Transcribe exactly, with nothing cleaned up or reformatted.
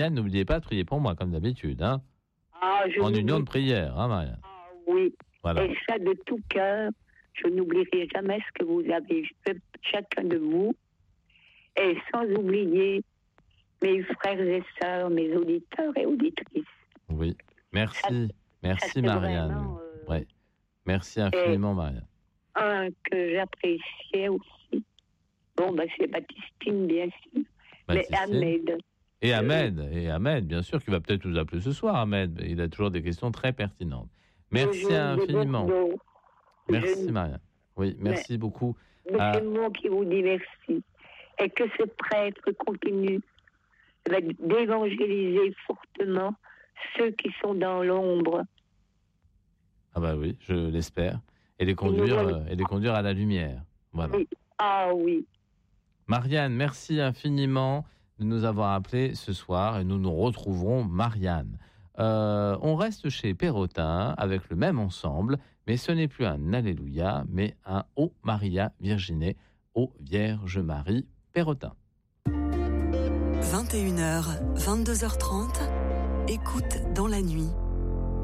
n'oubliez pas de prier pour moi, comme d'habitude. Hein. Ah, je en union de prière, hein, Marianne. Ah, oui. Voilà. Et ça, de tout cœur, je n'oublierai jamais ce que vous avez fait, chacun de vous. Et sans oublier mes frères et sœurs, mes auditeurs et auditrices. Oui. Merci. Ça, Merci, ça, Marianne. Vraiment, euh... ouais. Merci infiniment, Marianne. Un que j'appréciais aussi. Bon, ben, c'est Baptistine, bien sûr. Baptistine. Mais Ahmed. Et Ahmed, et Ahmed, bien sûr, qui va peut-être nous appeler ce soir, Ahmed. Il a toujours des questions très pertinentes. Merci je infiniment. Merci, je... Marianne. Oui, merci Mais, beaucoup. C'est à... moi qui vous dis merci. Et que ce prêtre continue d'évangéliser fortement ceux qui sont dans l'ombre. Ah bah oui, je l'espère. Et les conduire, et, euh, et les conduire à la lumière. Voilà. Oui. Ah oui. Marianne, merci infiniment de nous avoir appelés ce soir et nous nous retrouverons, Marianne. Euh, on reste chez Perrotin avec le même ensemble, mais ce n'est plus un Alléluia, mais un Ô Maria Virginée, Ô Vierge Marie Perrotin. vingt et une heures, vingt-deux heures trente, écoute dans la nuit.